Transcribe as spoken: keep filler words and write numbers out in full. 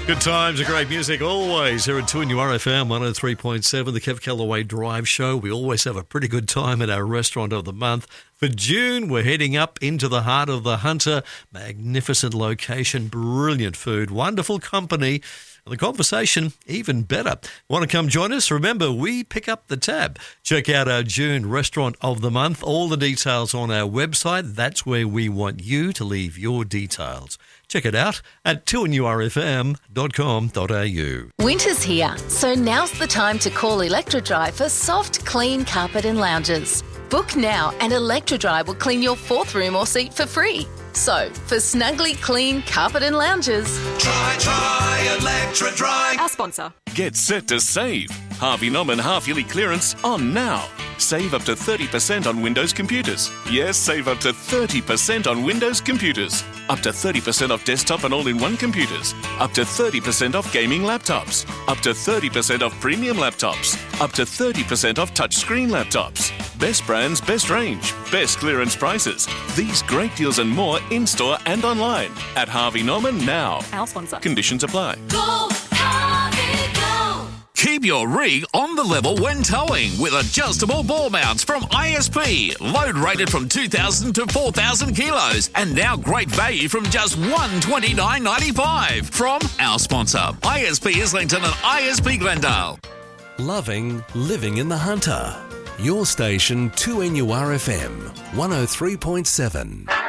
Good times and great music always here at two N U R F M one oh three point seven, the Kev Callaway Drive Show. We always have a pretty good time at our restaurant of the month. For June, we're heading up into the heart of the Hunter. Magnificent location, brilliant food, wonderful company. And the conversation, even better. Want to come join us? Remember, we pick up the tab. Check out our June Restaurant of the Month. All the details on our website. That's where we want you to leave your details. Check it out at two N U R F M dot com dot a u. Winter's here, so now's the time to call Electrodry for soft, clean carpet and lounges. Book now and Electrodry will clean your fourth room or seat for free. So, for snuggly clean carpet and lounges, Try, try Electrodry. Our sponsor. Get set to save. Harvey Norman half-yearly clearance on now. Save up to thirty percent on Windows computers. Yes, save up to thirty percent on Windows computers. Up to thirty percent off desktop and all-in-one computers. Up to thirty percent off gaming laptops. Up to thirty percent off premium laptops. Up to thirty percent off touchscreen laptops. Best brands, best range, best clearance prices. These great deals and more in-store and online at Harvey Norman now. Our sponsor. Conditions apply. Go, Harvey, go. Keep your rig on the level when towing with adjustable ball mounts from I S P. Load rated from two thousand to four thousand kilos. And now great value from just one hundred twenty-nine dollars ninety-five from our sponsor, I S P Islington and I S P Glendale. Loving living in the Hunter. Your station two N U R F M one oh three point seven.